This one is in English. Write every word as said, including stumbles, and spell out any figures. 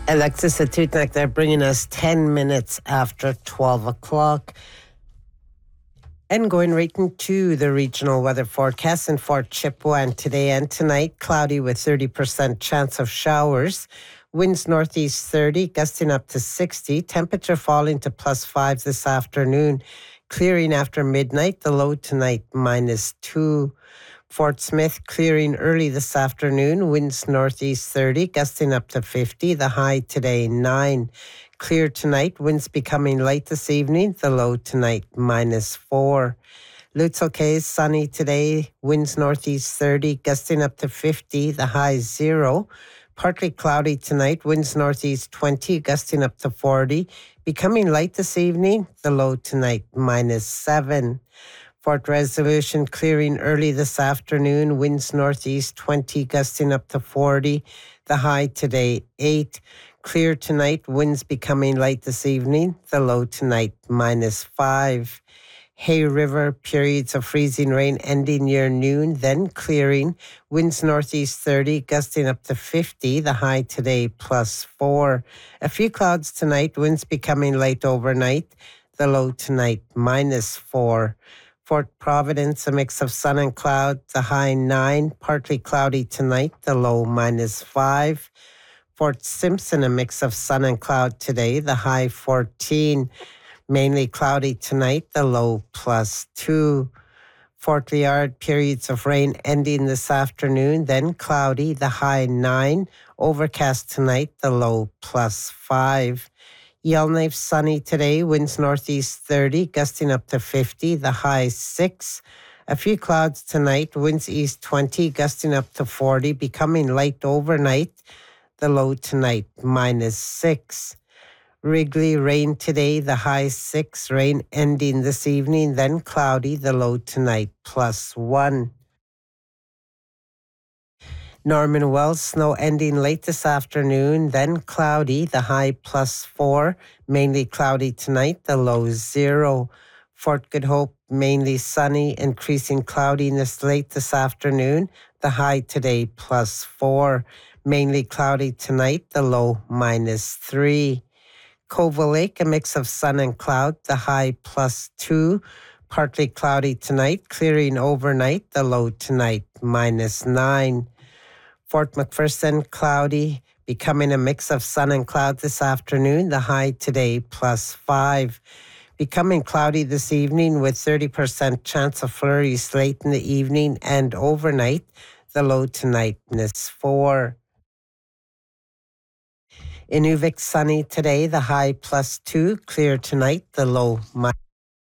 Alexis Atutnak, they're bringing us ten minutes after twelve o'clock. And going right into the regional weather forecast in Fort Chippewa today and tonight, cloudy with thirty percent chance of showers. Winds northeast thirty, gusting up to sixty. Temperature falling to plus five this afternoon. Clearing after midnight, the low tonight minus two. Fort Smith clearing early this afternoon. Winds northeast thirty, gusting up to fifty. The high today nine. Clear tonight. Winds becoming light this evening. The low tonight minus four. Lutzel Cay sunny today. Winds northeast thirty, gusting up to fifty. The high zero. Partly cloudy tonight. Winds northeast twenty, gusting up to forty. Becoming light this evening. The low tonight minus seven. Fort Resolution clearing early this afternoon. Winds northeast twenty, gusting up to forty. The high today eight. Clear tonight. Winds becoming light this evening. The low tonight minus five. Hay River, periods of freezing rain ending near noon, then clearing. Winds northeast thirty, gusting up to fifty. The high today plus four. A few clouds tonight. Winds becoming light overnight. The low tonight minus four. Fort Providence, a mix of sun and cloud, the high nine, partly cloudy tonight, the low minus five. Fort Simpson, a mix of sun and cloud today, the high fourteen, mainly cloudy tonight, the low plus two. Fort Liard, periods of rain ending this afternoon, then cloudy, the high nine, overcast tonight, the low plus five. Yellowknife sunny today, winds northeast thirty, gusting up to fifty, the high six. A few clouds tonight, winds east twenty, gusting up to forty, becoming light overnight, the low tonight minus six. Wrigley, rain today, the high six, rain ending this evening, then cloudy, the low tonight plus one. Norman Wells, snow ending late this afternoon, then cloudy, the high plus four, mainly cloudy tonight, the low zero. Fort Good Hope, mainly sunny, increasing cloudiness late this afternoon, the high today plus four, mainly cloudy tonight, the low minus three. Covell Lake, a mix of sun and cloud, the high plus two, partly cloudy tonight, clearing overnight, the low tonight minus nine. Fort McPherson, cloudy, becoming a mix of sun and cloud this afternoon, the high today plus five. Becoming cloudy this evening with thirty percent chance of flurries late in the evening and overnight, the low tonight minus four. Inuvik, sunny today, the high plus two, clear tonight, the low minus